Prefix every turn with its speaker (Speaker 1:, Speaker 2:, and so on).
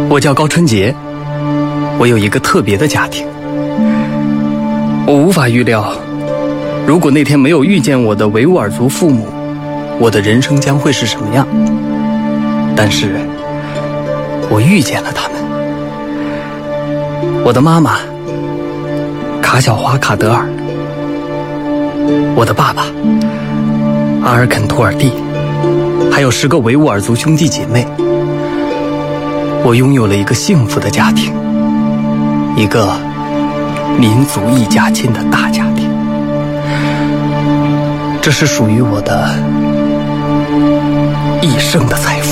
Speaker 1: 我叫高春杰，我有一个特别的家庭。我无法预料，如果那天没有遇见我的维吾尔族父母，我的人生将会是什么样。但是我遇见了他们。我的妈妈卡小华卡德尔，我的爸爸阿尔肯托尔蒂，还有10个维吾尔族兄弟姐妹。我拥有了一个幸福的家庭，一个民族一家亲的大家庭。这是属于我的一生的财富。